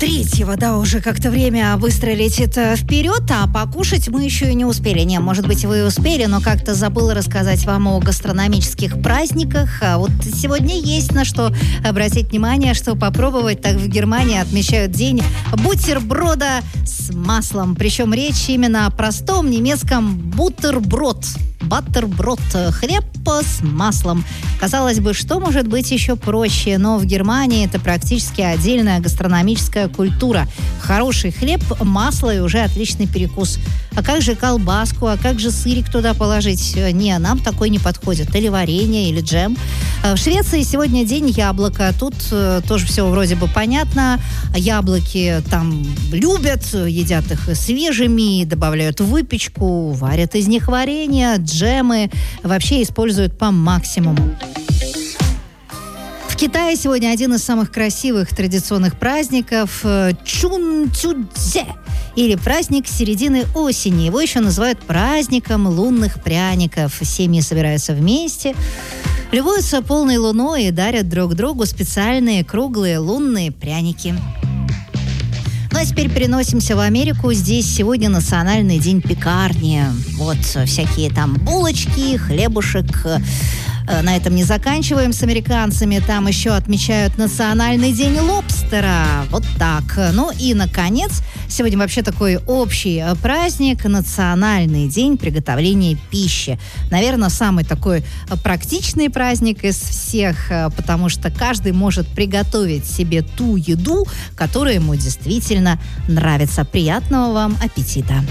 3-го, да, уже как-то время быстро летит вперед, а покушать мы еще и не успели. Не, может быть, вы и успели, но как-то забыла рассказать вам о гастрономических праздниках. А вот сегодня есть на что обратить внимание, что попробовать. Так в Германии отмечают день бутерброда с маслом. Причем речь именно о простом немецком бутерброд. Баттерброд, хлеб с маслом. Казалось бы, что может быть еще проще, но в Германии это практически отдельная гастрономическая культура. Хороший хлеб, масло и уже отличный перекус. А как же колбаску, а как же сырик туда положить? Не, нам такой не подходит. Или варенье, или джем. В Швеции сегодня день яблока. Тут тоже все вроде бы понятно. Яблоки там любят, едят их свежими, добавляют в выпечку, варят из них варенье, джемы. Вообще используют по максимуму. В Китае сегодня один из самых красивых традиционных праздников – Чунцюцзе, или праздник середины осени. Его еще называют праздником лунных пряников. Семьи собираются вместе, любуются полной луной и дарят друг другу специальные круглые лунные пряники. Ну а теперь переносимся в Америку. Здесь сегодня национальный день пекарни. Вот всякие там булочки, хлебушек. На этом не заканчиваем с американцами. Там еще отмечают национальный день лобстера. Вот так. Ну и, наконец, сегодня вообще такой общий праздник. Национальный день приготовления пищи. Наверное, самый такой практичный праздник из всех, потому что каждый может приготовить себе ту еду, которая ему действительно нравится. Приятного вам аппетита!